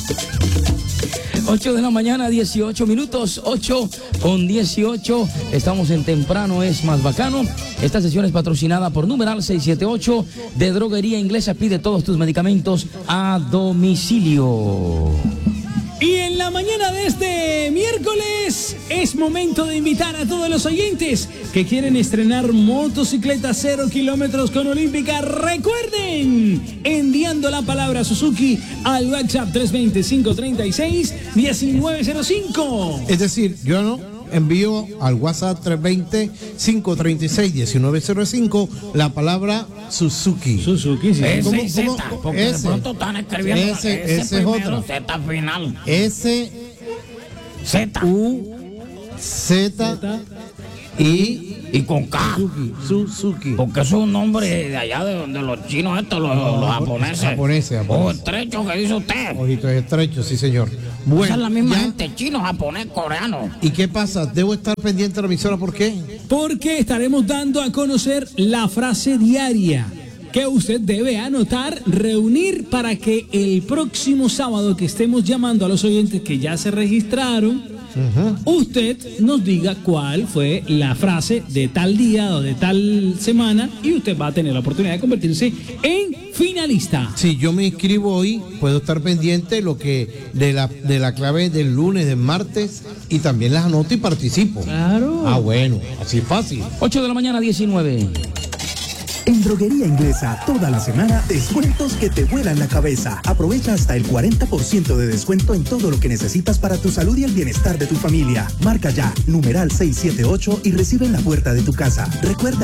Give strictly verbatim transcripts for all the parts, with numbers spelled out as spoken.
ocho de la mañana, dieciocho minutos, ocho con dieciocho. Estamos en Temprano es Más Bacano. Esta sesión es patrocinada por Numeral seiscientos setenta y ocho de Droguería Inglesa. Pide todos tus medicamentos a domicilio. Y en la mañana de este miércoles es momento de invitar a todos los oyentes que quieren estrenar motocicleta cero kilómetros con Olímpica. Recuerden, enviando la palabra Suzuki al WhatsApp tres dos cero, cinco tres seis, uno nueve cero cinco. Es decir, yo no envío al WhatsApp tres dos cero, cinco tres seis, uno nueve cero cinco la palabra Suzuki. Suzuki, sí. S ¿Cómo, y Z, cómo? porque Ese. de pronto están escribiendo Ese, ese, ese es primero, otro. Z final. S, Z. U, Z, I, Y con K. Suzuki. Suzuki. Porque eso es un nombre de allá de donde los chinos estos, los, los japoneses. Japoneses, japoneses. O estrecho que dice usted. Ojitos estrechos, sí señor. Bueno, Esa es la misma ya. gente, chino, japonés, coreano. ¿Y qué pasa? ¿Debo estar pendiente de la emisora? ¿Por qué? Porque estaremos dando a conocer la frase diaria que usted debe anotar, reunir para que el próximo sábado que estemos llamando a los oyentes que ya se registraron, uh-huh, usted nos diga cuál fue la frase de tal día o de tal semana y usted va a tener la oportunidad de convertirse en finalista. Si yo me inscribo hoy, puedo estar pendiente de lo que de la de la clave del lunes, del martes, y también las anoto y participo. Claro. Ah, bueno, así es fácil. ocho de la mañana, diecinueve. En Droguería Inglesa, toda la semana, descuentos que te vuelan la cabeza. Aprovecha hasta el cuarenta por ciento de descuento en todo lo que necesitas para tu salud y el bienestar de tu familia. Marca ya, numeral seiscientos setenta y ocho y recibe en la puerta de tu casa. Recuerda,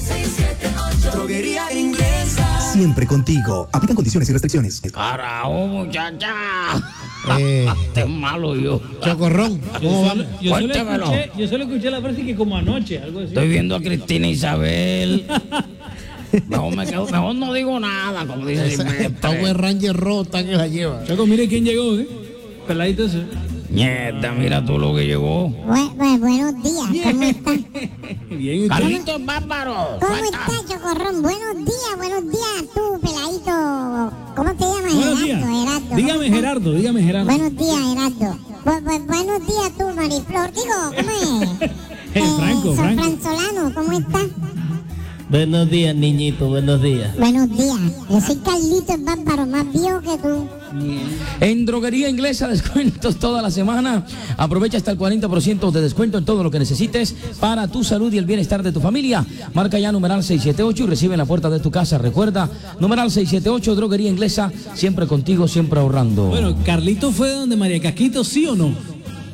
Droguería Inglesa. siempre contigo. Aplican condiciones y restricciones. Carajo, muchacha. Eh, Este es malo yo. Chocorrón, ¿cómo va? Yo solo, Cuéntemelo. escuché, yo solo escuché la frase que como anoche, algo así. Estoy viendo a Cristina Isabel. Mejor, me quedo, mejor no digo nada, como dice El Power Silvestre. Ranger rojo está que la lleva. Choco, mire quién llegó, ¿eh? Peladito ese. Nieta, mira tú lo que llegó. Bu- bu- buenos días, ¿cómo está? Bien, ¿y usted? Carlitos Bárbaro. ¿Cómo suelta. está, Chocorrón? Buenos días, buenos días, tú, peladito. ¿Cómo te llamas? Buenos Gerardo, días. Gerardo. Dígame, ¿Cómo estás? Gerardo, dígame, Gerardo. Buenos días, Gerardo. Bu- bu- buenos días, tú, Mariflor. Digo, ¿cómo es? Eh, Franco, San Franco. Franzolano, ¿cómo estás? Buenos días, niñito, buenos días. Buenos días. Yo soy Carlitos Bárbaro, más viejo que tú. En Droguería Inglesa, descuentos toda la semana. Aprovecha hasta el cuarenta por ciento de descuento en todo lo que necesites para tu salud y el bienestar de tu familia. Marca ya numeral seiscientos setenta y ocho y recibe en la puerta de tu casa. Recuerda, numeral seiscientos setenta y ocho, Droguería Inglesa, siempre contigo, siempre ahorrando. Bueno, Carlito fue donde María Casquito, ¿sí o no?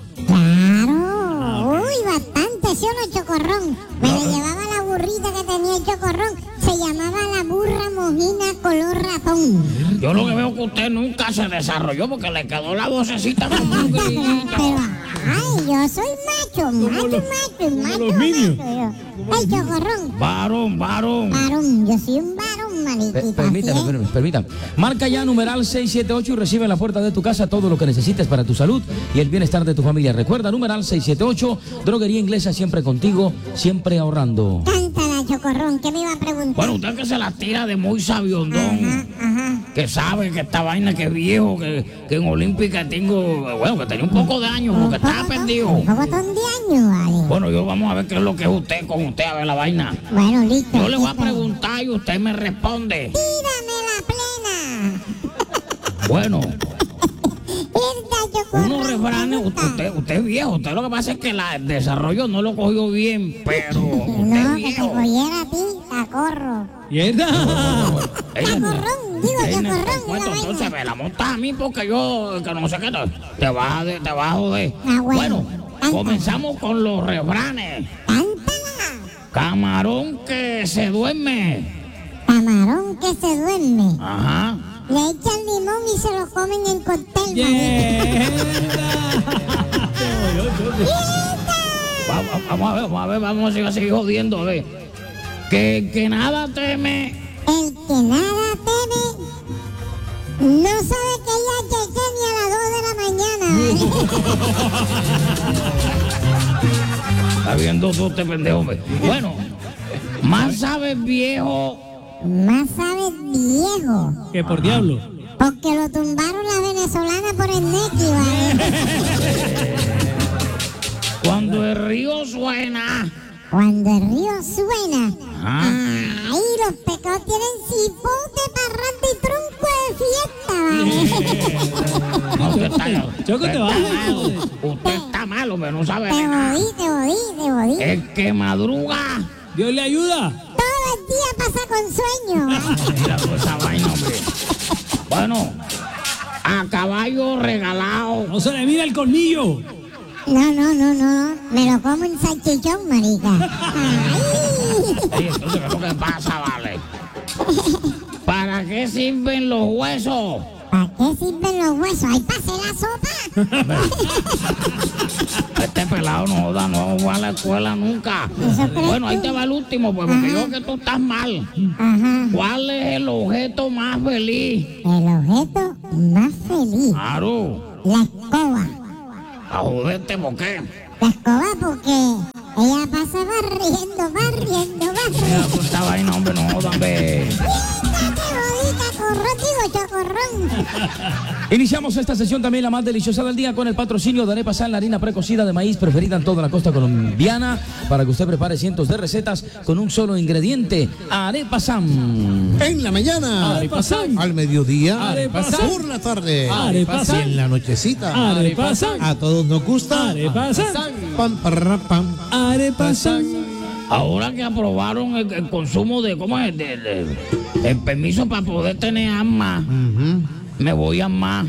Claro. Uy, bastante, ¿sí o no, Chocorrón? Me le llevaba la burrita que tenía el Chocorrón. Se llamaba la burra mojina color ratón. Yo lo que veo que usted nunca se desarrolló porque le quedó la vocecita como un Pero, grillito. ay, yo soy macho, macho, los- macho, macho, los minions. macho, yo. Ay, Chocorrón. Varón, varón. Varón, yo soy un varón, Pe- mariquita. Permítame, ¿sí? permítame, permítame. Marca ya numeral seiscientos setenta y ocho y recibe en la puerta de tu casa todo lo que necesites para tu salud y el bienestar de tu familia. Recuerda, numeral seiscientos setenta y ocho, Droguería Inglesa, siempre contigo, siempre ahorrando. Cántala, Chocorrón, ¿qué me iba a preguntar? Bueno, usted que se la tira de muy sabiondón, Ajá. que sabe que esta vaina que es viejo, que, que en Olímpica tengo, bueno, que tenía un poco de años porque estaba perdido. Un pocotón de años, vale. Bueno, yo vamos a ver qué es lo que es usted con usted, a ver la vaina. Bueno, listo. Yo le voy a listo. preguntar y usted me responde. Tírame la plena. Bueno, Verdad, Chocorrón. unos refranes, me gusta. usted, usted es viejo, usted lo que pasa es que la- el desarrollo no lo cogió bien, pero usted No, es que te viejo. cogiera a ti, tacorro. ¿Verdad? Ella- Chocorrón, digo, ella no Chocorrón, está la cuento, vaina. entonces me la montas a mí porque yo, que no sé qué, te- te vas a, de- te vas a joder. Ah, bueno. Cántala. Comenzamos con los refranes. Cántala. Camarón que se duerme. Camarón que se duerme. Ajá. Le echan limón y se lo comen en cóctel, Va- va- Vamos a ver, vamos a ver, vamos a seguir jodiendo, a ver. Que, que nada teme. El que nada teme no sabe que ya llegué ni a las dos de la mañana. Está viendo tú este pendejo, hombre. Bueno, más sabe el viejo. Más sabe viejo. Que por diablo. Porque lo tumbaron las venezolanas por el Nequi, ¿vale? Cuando el río suena. Cuando el río suena, Ah. ahí los pecados tienen cipote, parranda y trunco de fiesta, ¿vale? No, usted está, Choco, te usted vas. está malo. Usted está malo, pero no sabe Te nada. bodí, te bodí, te bodí. El que madruga. Dios le ayuda. Todo el día pasa con sueño, ¿vale? Mira toda esa vaina, hombre. Bueno, a caballo regalado. No se le mira el colmillo. No, no, no, no, me lo como en salchichón, marica. Ay. Oye, entonces, ¿qué es lo que pasa, vale? ¿Para qué sirven los huesos? ¿Para qué sirven los huesos? ¡Ahí pase la sopa! Este pelado no joda, no va a la escuela nunca. Eso crees Bueno, ahí tú. te va el último, pues, porque yo que tú estás mal. Ajá. ¿Cuál es el objeto más feliz? El objeto más feliz. Claro, La escoba. a joderte, ¿por qué? La escoba porque ella pasa barriendo, barriendo, Mira, barriendo. pues esta vaina, hombre, no jodan, hombre. ¡Quítate, bodita, corrón, digo, chocorrón! Iniciamos esta sesión también la más deliciosa del día con el patrocinio de Arepa San, la harina precocida de maíz preferida en toda la costa colombiana, para que usted prepare cientos de recetas con un solo ingrediente, Arepa San. En la mañana, Arepa San. al mediodía, Arepa San. por la tarde, Arepa y San. en la nochecita. Arepa San. A todos nos gusta. Arepa San. Pam, parra, pam. Arepa San. Ahora que aprobaron el, el consumo de, ¿cómo es? De, de- el permiso para poder tener armas, me voy a armar.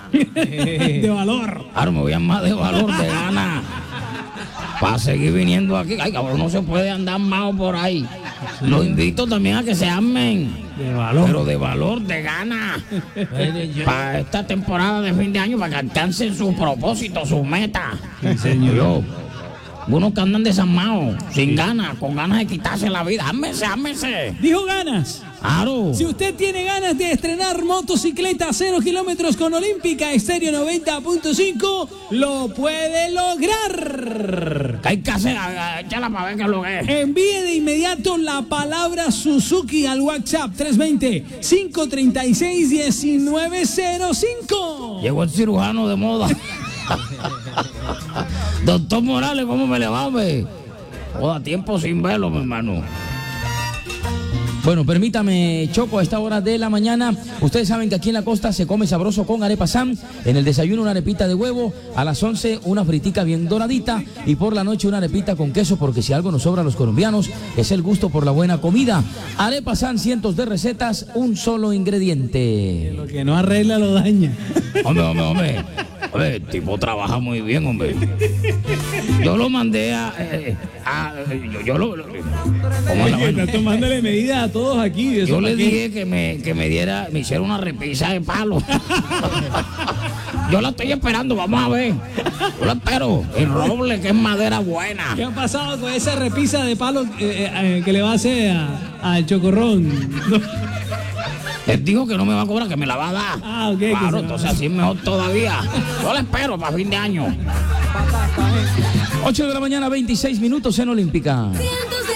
De valor. Claro, me voy a armar de valor, de gana. Para seguir viniendo aquí. Ay, cabrón, no se puede andar armado por ahí. Los invito también a que se armen. De valor. Pero de valor, de gana. Para esta temporada de fin de año, para que alcancen sus propósitos, sus metas. Yo, unos que andan desarmados, sin ganas, con ganas de quitarse la vida. Ámese, ámese. Dijo ganas. Claro. Si usted tiene ganas de estrenar motocicleta cero kilómetros con Olímpica Estéreo noventa punto cinco, lo puede lograr. ¿Qué hay que hacer? A- a- Échala para ver qué es lo que es. Envíe de inmediato la palabra Suzuki al WhatsApp tres dos cero, cinco tres seis, uno nueve cero cinco. Llegó el cirujano de moda. Doctor Morales, ¿cómo me le va, hombre? Joda, tiempo sin verlo, mi hermano. Bueno, permítame, Choco, a esta hora de la mañana. Ustedes saben que aquí en la costa se come sabroso con Arepa San. En el desayuno una arepita de huevo, a las once una fritica bien doradita y por la noche una arepita con queso, porque si algo nos sobra a los colombianos es el gusto por la buena comida. Arepa San, cientos de recetas, un solo ingrediente. Lo que no arregla lo daña. Hombre, hombre, hombre. Hombre, el tipo trabaja muy bien, hombre. Yo lo mandé a... eh, a- yo, yo lo... lo- ¿cómo es la vaina? Está tomándole medidas a todos aquí. eso Yo le para qué. dije que me, que me diera, me hiciera una repisa de palo. Yo la estoy esperando, vamos a ver. Yo la espero. El roble, que es madera buena. ¿Qué ha pasado con esa repisa de palo eh, eh, eh, que le va a hacer a- al chocorrón? Él dijo que no me va a cobrar, que me la va a dar. Ah, ok, que se Claro, va. entonces así es mejor todavía. Yo la espero para fin de año. ocho de la mañana, veintiséis minutos en Olímpica. Cientos de